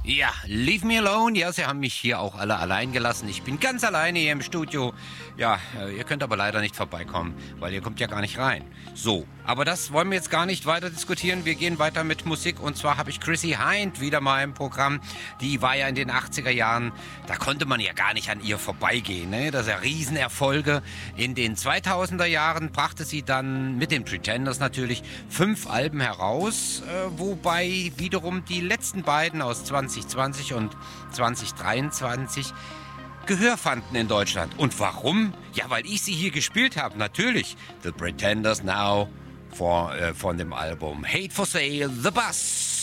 Ja, leave me alone. Ja, sie haben mich hier auch alle allein gelassen. Ich bin ganz alleine hier im Studio. Ja, ihr könnt aber leider nicht vorbeikommen, weil ihr kommt ja gar nicht rein. So, aber das wollen wir jetzt gar nicht weiter diskutieren. Wir gehen weiter mit Musik und zwar habe ich Chrissie Hynde wieder mal im Programm. Die war ja in den 80er Jahren, da konnte man ja gar nicht an ihr vorbeigehen. Ne? Das sind ja Riesenerfolge. In den 2000er Jahren brachte sie dann mit den Pretenders natürlich 5 Alben heraus, wobei wiederum die letzten beiden aus 2020 und 2023 Gehör fanden in Deutschland. Und warum? Ja, weil ich sie hier gespielt habe, natürlich. The Pretenders Now von dem Album Hate for Sale, The Bus.